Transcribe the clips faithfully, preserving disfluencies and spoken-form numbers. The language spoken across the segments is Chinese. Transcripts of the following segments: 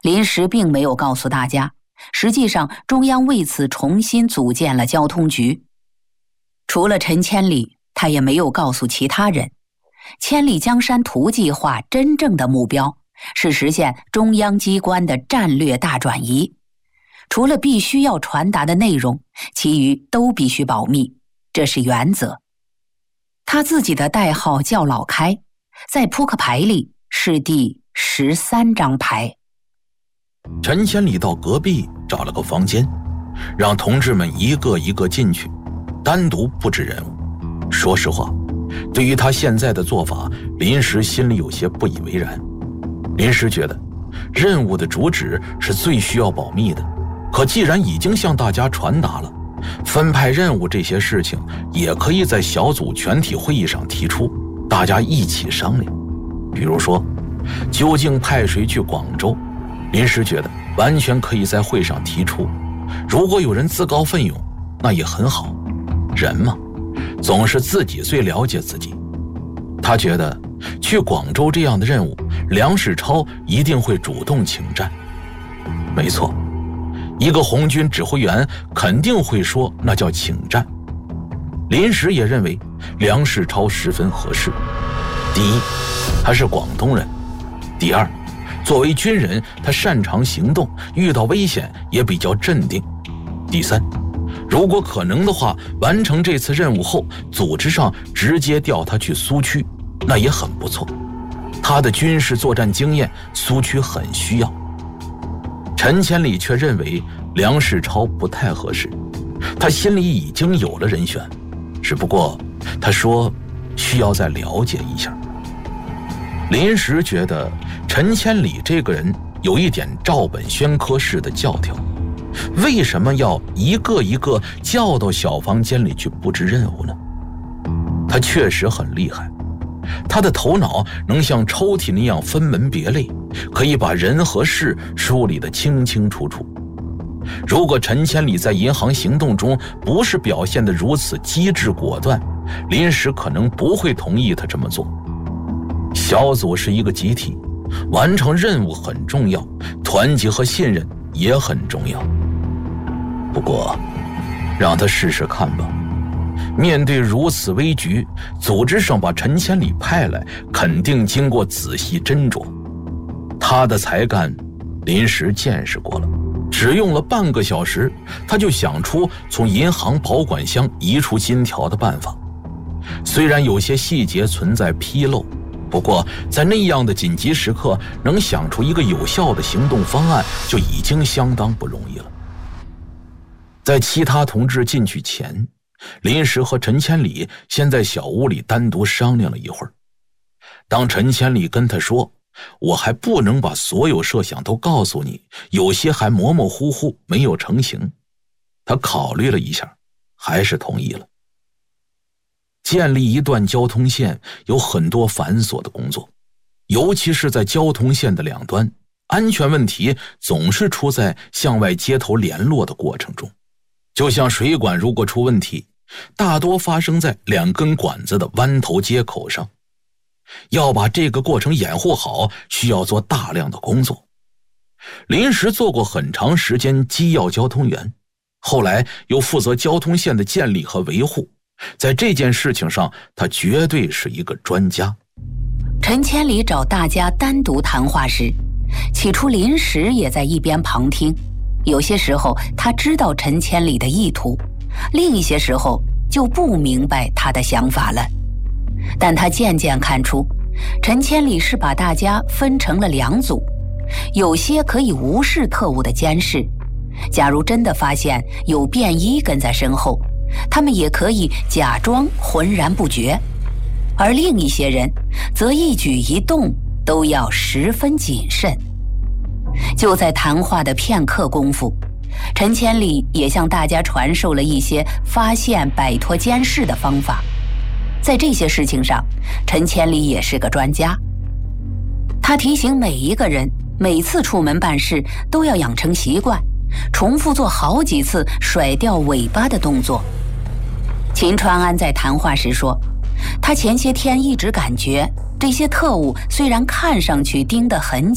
临时并没有告诉大家，实际上中央为此重新组建了交通局。除了陈千里，他也没有告诉其他人，千里江山图计划真正的目标是实现中央机关的战略大转移。除了必须要传达的内容，其余都必须保密，这是原则。他自己的代号叫老开，在扑克牌里是第十三张牌。 陈千里到隔壁找了个房间，让同志们一个一个进去，单独布置任务。说实话，对于他现在的做法，临时心里有些不以为然。临时觉得任务的主旨是最需要保密的，可既然已经向大家传达了，分派任务这些事情也可以在小组全体会议上提出，大家一起商量。比如说究竟派谁去广州，临时觉得完全可以在会上提出，如果有人自告奋勇，那也很好，人嘛，总是自己最了解自己。他觉得去广州这样的任务，梁世超一定会主动请战。没错，一个红军指挥员肯定会说那叫请战。临时也认为梁世超十分合适。第一，他是广东人；第二，作为军人，他擅长行动，遇到危险也比较镇定；第三，如果可能的话，完成这次任务后，组织上直接调他去苏区，那也很不错。他的军事作战经验，苏区很需要。陈千里却认为梁世超不太合适，他心里已经有了人选，只不过他说需要再了解一下。临时觉得陈千里这个人有一点照本宣科式的教条，为什么要一个一个叫到小房间里去布置任务呢？他确实很厉害，他的头脑能像抽屉那样分门别类，可以把人和事梳理得清清楚楚。如果陈千里在银行行动中不是表现得如此机智果断，临时可能不会同意他这么做。小组是一个集体，完成任务很重要，团结和信任也很重要。不过让他试试看吧，面对如此危局，组织上把陈千里派来，肯定经过仔细斟酌。他的才干临时见识过了，只用了半个小时，他就想出从银行保管箱移出金条的办法。虽然有些细节存在纰漏，不过在那样的紧急时刻，能想出一个有效的行动方案，就已经相当不容易了。在其他同志进去前，临时和陈千里先在小屋里单独商量了一会儿。当陈千里跟他说，我还不能把所有设想都告诉你，有些还模模糊糊没有成型，他考虑了一下，还是同意了。建立一段交通线有很多繁琐的工作，尤其是在交通线的两端，安全问题总是出在向外接头联络的过程中。就像水管如果出问题，大多发生在两根管子的弯头接口上。要把这个过程掩护好，需要做大量的工作。临时做过很长时间机要交通员，后来又负责交通线的建立和维护，在这件事情上，他绝对是一个专家。 陈千里找大家单独谈话时，起初临时也在一边旁听，有些时候他知道陈千里的意图，另一些时候就不明白他的想法了。但他渐渐看出，陈千里是把大家分成了两组，有些可以无视特务的监视，假如真的发现有便衣跟在身后，他们也可以假装浑然不觉，而另一些人则一举一动都要十分谨慎。就在谈话的片刻功夫，陈千里也向大家传授了一些发现摆脱监视的方法。在这些事情上，陈千里也是个专家。他提醒每一个人，每次出门办事都要养成习惯，重复做好几次甩掉尾巴的动作。秦川安在谈话时说，他前些天一直感觉这些特务虽然看上去盯得很紧，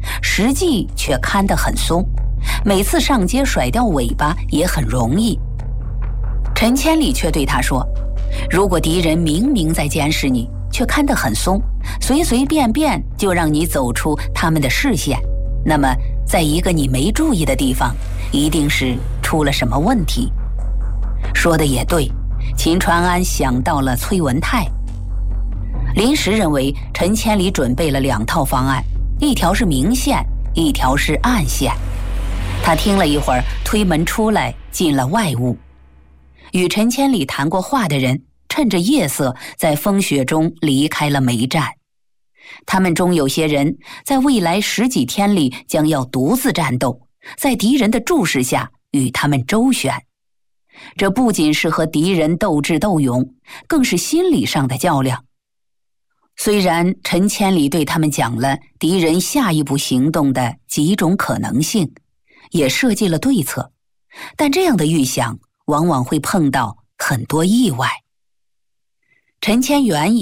实际却看得很松，每次上街甩掉尾巴也很容易。陈千里却对他说，如果敌人明明在监视你，却看得很松，随随便便就让你走出他们的视线，那么在一个你没注意的地方，一定是出了什么问题。说的也对，秦传安想到了崔文泰。临时认为陈千里准备了两套方案，一条是明线，一条是暗线。他听了一会儿，推门出来，进了外屋。与陈千里谈过话的人趁着夜色在风雪中离开了梅站。他们中有些人在未来十几天里将要独自战斗，在敌人的注视下与他们周旋。这不仅是和敌人斗智斗勇，更是心理上的较量。虽然陈千里对他们讲了敌人下一步行动的几种可能性，也设计了对策，但这样的预想往往会碰到很多意外。陈千元